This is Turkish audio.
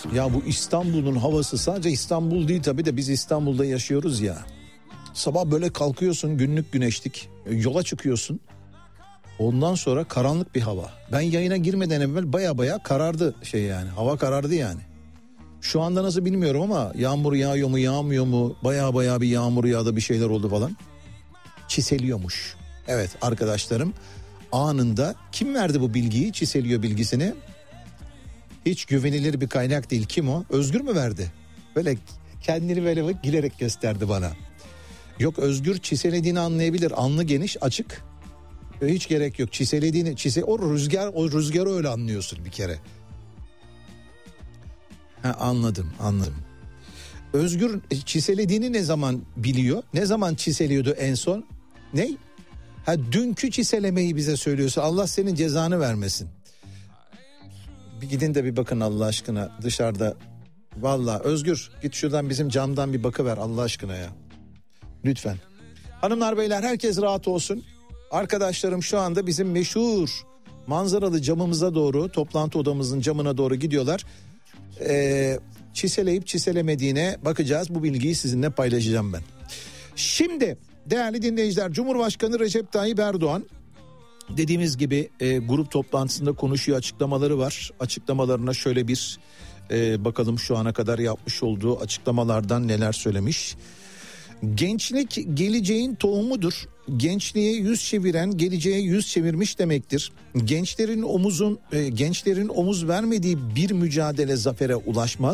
Ya bu İstanbul'un havası sadece İstanbul değil tabii de biz İstanbul'da yaşıyoruz ya. Sabah böyle kalkıyorsun, günlük güneşlik, yola çıkıyorsun. Ondan sonra karanlık bir hava. Ben yayına girmeden evvel baya karardı yani, hava karardı yani. Şu anda nasıl bilmiyorum ama yağmur yağıyor mu yağmıyor mu, baya bir yağmur yağdı, bir şeyler oldu falan. Çiseliyormuş. Evet arkadaşlarım, anında kim verdi bu bilgiyi, çiseliyor bilgisini? Hiç güvenilir bir kaynak değil. Kim o? Özgür mü verdi? Böyle kendini böyle gülerek gösterdi bana. Yok, Özgür çiselediğini anlayabilir. Alnı geniş, açık. Hiç gerek yok. Çiselediğini, o rüzgarı öyle anlıyorsun bir kere. Anladım. Özgür çiselediğini ne zaman biliyor? Ne zaman çiseliyordu en son? Ne? Dünkü çiselemeyi bize söylüyorsa Allah senin cezanı vermesin. Bir gidin de bir bakın Allah aşkına dışarıda. Vallahi Özgür, git şuradan bizim camdan bir bakıver Allah aşkına ya. Lütfen. Hanımlar beyler, herkes rahat olsun. Arkadaşlarım şu anda bizim meşhur manzaralı camımıza doğru, toplantı odamızın camına doğru gidiyorlar. Çiseleyip çiselemediğine bakacağız. Bu bilgiyi sizinle paylaşacağım ben. Şimdi değerli dinleyiciler, Cumhurbaşkanı Recep Tayyip Erdoğan dediğimiz gibi grup toplantısında konuşuyor, açıklamaları var. Açıklamalarına şöyle bir bakalım, şu ana kadar yapmış olduğu açıklamalardan neler söylemiş. Gençlik geleceğin tohumudur. Gençliğe yüz çeviren geleceğe yüz çevirmiş demektir. Gençlerin omuz vermediği bir mücadele zafere ulaşmaz.